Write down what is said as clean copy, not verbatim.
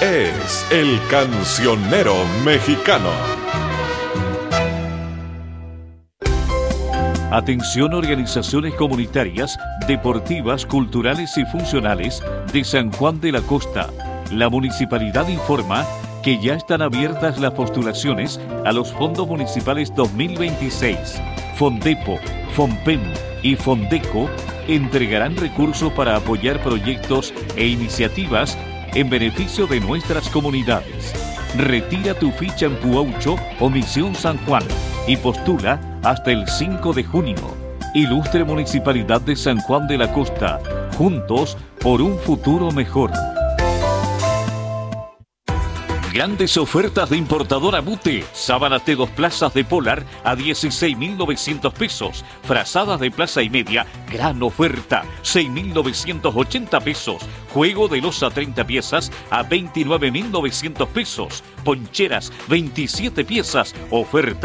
es el Cancionero Mexicano. Atención, organizaciones comunitarias, deportivas, culturales y funcionales de San Juan de la Costa. La municipalidad informa que ya están abiertas las postulaciones a los fondos municipales 2026. Fondepo, Fonpen y Fondeco entregarán recursos para apoyar proyectos e iniciativas en beneficio de nuestras comunidades. Retira tu ficha en Puaucho o Misión San Juan y postula hasta el 5 de junio. Ilustre Municipalidad de San Juan de la Costa, juntos por un futuro mejor. Grandes ofertas de importadora Bute. Sábanas de 2 plazas de Polar a 16.900 pesos. Frazadas de plaza y media, gran oferta, 6.980 pesos. Juego de loza 30 piezas a 29.900 pesos. Poncheras, 27 piezas, oferta